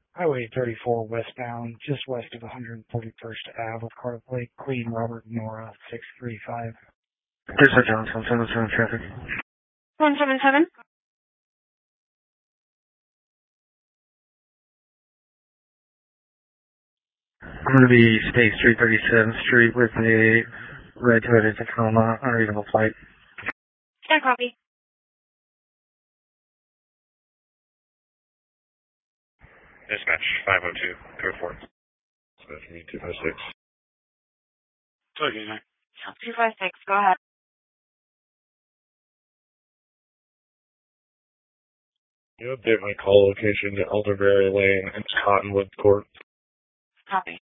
Highway 34 westbound, just west of 141st Ave with car plate Queen Robert Nora 635. This is Johnson, 77 traffic. 177. I'm going to be State Street 37th Street with a red Toyota Tacoma, unreadable flight. Stand copy. Dispatch 502, code 4. Dispatch me 256. Okay, 256, go ahead. You update my call location to Elderberry Lane and Cottonwood Court. Copy.